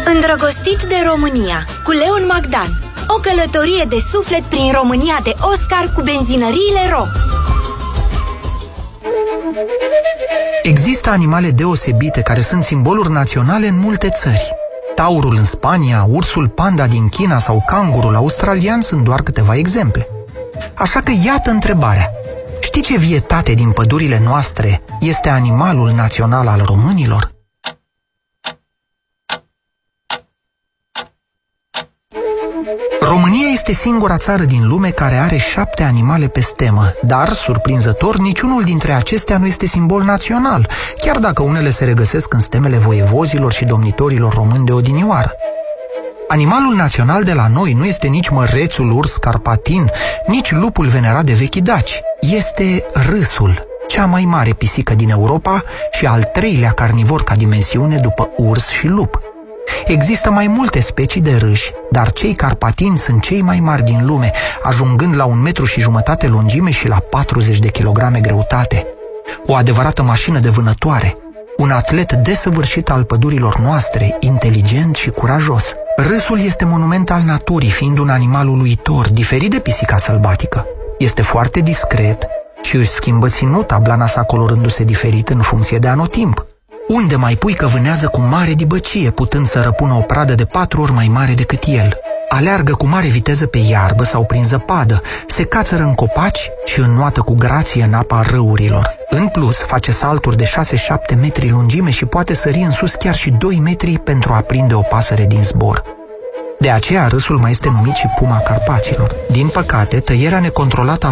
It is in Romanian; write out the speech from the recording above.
Îndrăgostit de România, cu Leon Magdan. O călătorie de suflet prin România de Oscar cu benzinăriile Ro. Există animale deosebite care sunt simboluri naționale în multe țări. Taurul în Spania, ursul panda din China sau cangurul australian sunt doar câteva exemple. Așa că iată întrebarea. Știi ce vietate din pădurile noastre este animalul național al românilor? România este singura țară din lume care are 7 animale pe stemă, dar, surprinzător, niciunul dintre acestea nu este simbol național, chiar dacă unele se regăsesc în stemele voievozilor și domnitorilor români de odinioară. Animalul național de la noi nu este nici mărețul urs carpatin, nici lupul venerat de vechii daci. Este râsul, cea mai mare pisică din Europa și al 3-lea carnivor ca dimensiune după urs și lup. Există mai multe specii de râși, dar cei carpatini sunt cei mai mari din lume, ajungând la 1,5 m lungime și la 40 de kilograme greutate. O adevărată mașină de vânătoare, un atlet desăvârșit al pădurilor noastre, inteligent și curajos. Râsul este monument al naturii, fiind un animal uluitor, diferit de pisica sălbatică. Este foarte discret și își schimbă ținuta, blana sa colorându-se diferit în funcție de anotimp. Unde mai pui că vânează cu mare dibăcie, putând să răpună o pradă de 4 ori mai mare decât el. Aleargă cu mare viteză pe iarbă sau prin zăpadă, se cațără în copaci și înnoată cu grație în apa râurilor. În plus, face salturi de 6-7 metri lungime și poate sări în sus chiar și 2 metri pentru a prinde o pasăre din zbor. De aceea râsul mai este numit și puma Carpaților. Din păcate, tăierea necontrolată a